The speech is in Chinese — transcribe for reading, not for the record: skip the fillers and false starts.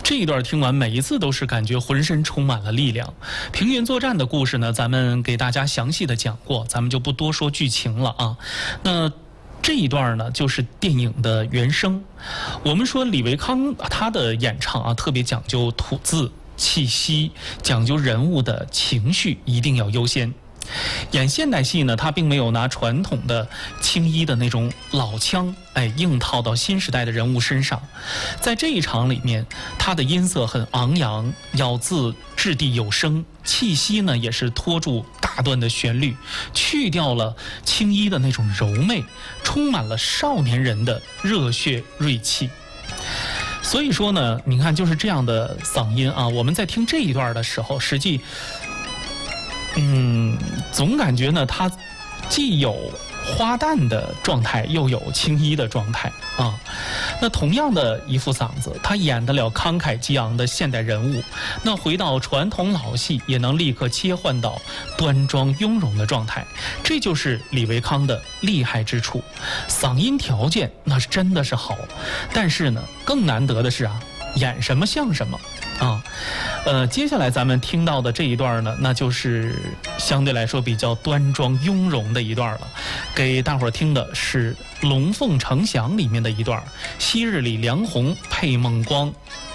这一段听完，每一次都是感觉浑身充满了力量。平原作战的故事呢，咱们给大家详细的讲过，咱们就不多说剧情了啊。那这一段呢，就是电影的原声。我们说李维康他的演唱啊，特别讲究吐字、气息，讲究人物的情绪一定要优先。演现代戏呢，他并没有拿传统的青衣的那种老腔，硬套到新时代的人物身上。在这一场里面，他的音色很昂扬，咬字掷地有声，气息呢也是拖住大段的旋律，去掉了青衣的那种柔媚，充满了少年人的热血锐气。所以说呢，你看就是这样的嗓音啊，我们在听这一段的时候，实际总感觉呢，他既有花旦的状态，又有青衣的状态啊。那同样的一副嗓子，他演得了慷慨激昂的现代人物，那回到传统老戏，也能立刻切换到端庄雍容的状态。这就是李维康的厉害之处，嗓音条件那是真的是好，但是呢，更难得的是啊，演什么像什么啊。接下来咱们听到的这一段呢，那就是相对来说比较端庄雍容的一段了。给大伙儿听的是《龙凤呈祥》里面的一段，昔日里梁鸿配孟光。